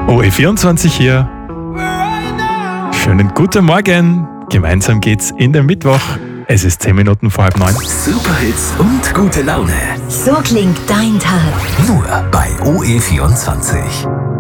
OE24 hier. Schönen guten Morgen. Gemeinsam geht's in den Mittwoch. Es ist 10 Minuten vor 8:30. Superhits und gute Laune. So klingt dein Tag. Nur bei OE24.